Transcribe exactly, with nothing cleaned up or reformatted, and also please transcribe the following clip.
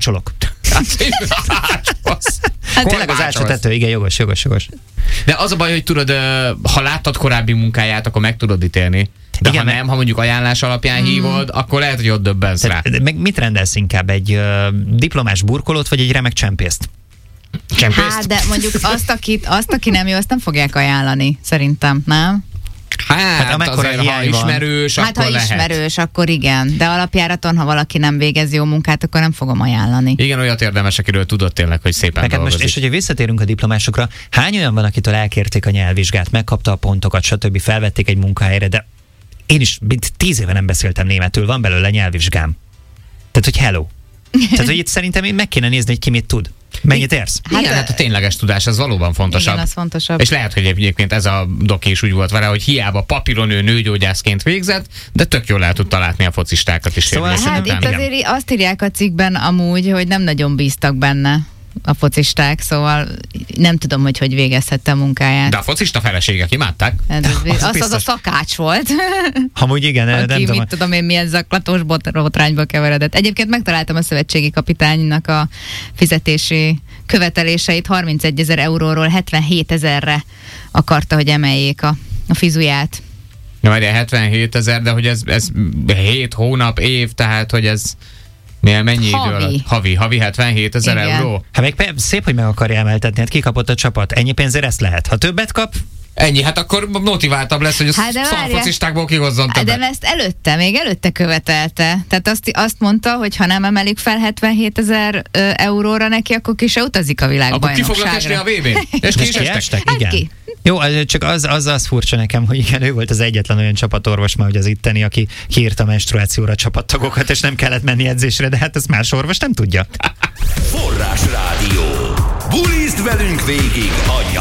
Ácsolok. Hát tényleg az ácsoltető, igen, jogos, jogos, jogos. De az a baj, hogy tudod, ha láttad korábbi munkáját, akkor meg tudod ítélni. De igen, ha nem, ha mondjuk ajánlás alapján mm. hívod, akkor lehet, hogy ott döbbensz rá. Meg mit rendelsz inkább, egy uh, diplomás burkolót, vagy egy remek csempészt? Csempészt? Hát, de mondjuk azt, akit, azt, aki nem jó, azt nem fogják ajánlani, szerintem, nem? Hát, hát azért, ha ismerős, hát, akkor ha lehet. ismerős, akkor igen. De alapjáraton, ha valaki nem végez jó munkát, akkor nem fogom ajánlani. Igen, olyat érdemes, akiről tudod tényleg, hogy szépen Neked dolgozik. most, és hogyha visszatérünk a diplomásokra, hány olyan van, akitől elkérték a nyelvvizsgát, megkapta a pontokat, stb. Felvették egy munkahelyre, de én is tíz éve nem beszéltem németül, van belőle nyelvvizsgám. Tehát, hogy hello. Tehát, hogy itt szerintem én meg kéne nézni, hogy ki mit tud. Mennyit érsz? Hát, igen, hát a tényleges tudás, az valóban fontosabb. Igen, az fontosabb. És lehet, hogy egyébként ez a doki is úgy volt vele, hogy hiába papíron ő nőgyógyászként végzett, de tök jól el tudta látni a focistákat is. Szóval hát itt azért igen. Azt írják a cikkben amúgy, hogy nem nagyon bíztak benne a focisták, szóval nem tudom, hogy hogy végezhette a munkáját. De a focista feleségek imádták. Ez, az, az, az a szakács volt. Amúgy igen, aki, nem tudom. mit tudom én, milyen zaklatós botrányba keveredett. Egyébként megtaláltam a szövetségi kapitánynak a fizetési követeléseit, harmincegyezer euróról hetvenhétezerre akarta, hogy emeljék a, a fizuját. Na majd hetvenhét ezer, de hogy ez, ez hét hónap, év, tehát hogy ez mennyi idő alatt? Havi. Havi hetvenhét ezer euró? Hát még szép, hogy meg akarja emeltetni, hát kikapott a csapat. Ennyi pénzért ezt lehet. Ha többet kap, ennyi, hát akkor motiváltabb lesz, hogy a hát szarfocistákból kihozzon többet. De ezt előtte, még előtte követelte. Tehát azt, azt mondta, hogy ha nem emelik fel hetvenhétezer euróra neki, akkor ki se utazik a világbajnokságra. Akkor ki fognak esni a vé bén? És ki is estek? Hát ki? Jó, csak az, az, az furcsa nekem, hogy igen, ő volt az egyetlen olyan csapatorvos már, hogy az itteni, aki kiírta menstruációra a csapattagokat, és nem kellett menni edzésre, de hát ezt más orvos nem tudja. Forrás Rádió. Bulizd velünk végig a